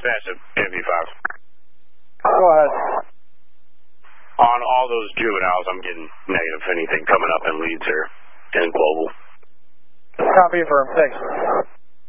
Dispatch at MV5. Go ahead. On all those juveniles, I'm getting negative anything coming up in leads or in global. Copy, affirm. Thanks.